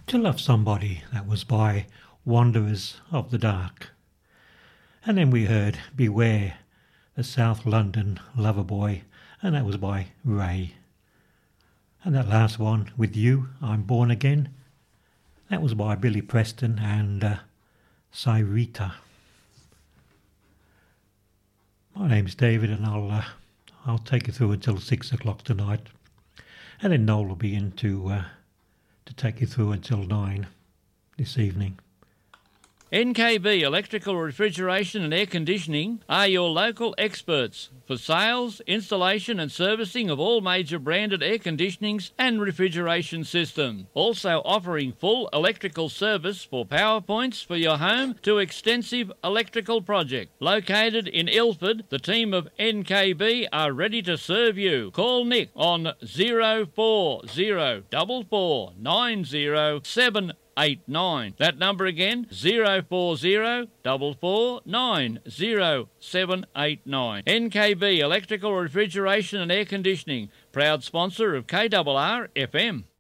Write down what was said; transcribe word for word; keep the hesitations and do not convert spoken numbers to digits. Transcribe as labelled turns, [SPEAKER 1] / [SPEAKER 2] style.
[SPEAKER 1] To Love Somebody, that was by Wanderers of the Dark. And then we heard Beware, the South London Lover Boy, and that was by Ray. And that last one, With You, I'm Born Again, that was by Billy Preston and uh, Cyrita. My name's David, and I'll uh, I'll take you through until six o'clock tonight, and then Noel will be in to uh, to take you through until nine this evening.
[SPEAKER 2] N K B Electrical Refrigeration and Air Conditioning are your local experts for sales, installation and servicing of all major branded air conditionings and refrigeration systems. Also offering full electrical service for power points for your home to extensive electrical project. Located in Ilford, the team of N K B are ready to serve you. Call Nick on zero four zero four four nine zero seven eight nine. That number again, zero four zero four four nine zero seven eight nine. N K B Electrical Refrigeration and Air Conditioning, proud sponsor of K R R F M.